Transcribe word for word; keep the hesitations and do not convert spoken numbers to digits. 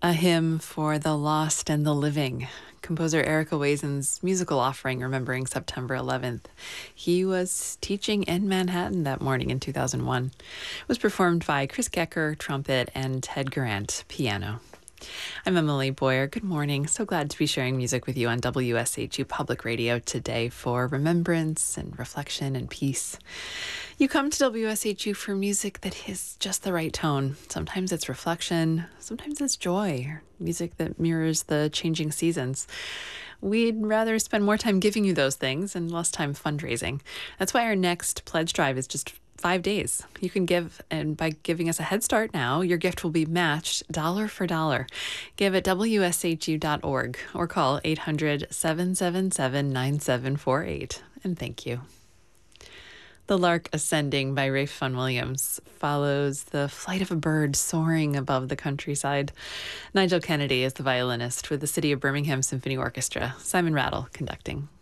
A hymn for the lost and the living. Composer Eric Owazen's musical offering remembering September eleventh. He was teaching in Manhattan that morning in two thousand one. It was performed by Chris Gecker, trumpet, and Ted Grant, piano. I'm Emily Boyer. Good morning. So glad to be sharing music with you on W S H U Public Radio today for remembrance and reflection and peace. You come to W S H U for music that is just the right tone. Sometimes it's reflection, sometimes it's joy, music that mirrors the changing seasons. We'd rather spend more time giving you those things and less time fundraising. That's why our next pledge drive is just five days. You can give, and by giving us a head start now, your gift will be matched dollar for dollar. Give at W S H U dot org or call eight hundred, seven seven seven, nine seven four eight. And thank you. The Lark Ascending by Rafe Vaughan Williams follows the flight of a bird soaring above the countryside. Nigel Kennedy is the violinist with the City of Birmingham Symphony Orchestra. Simon Rattle conducting.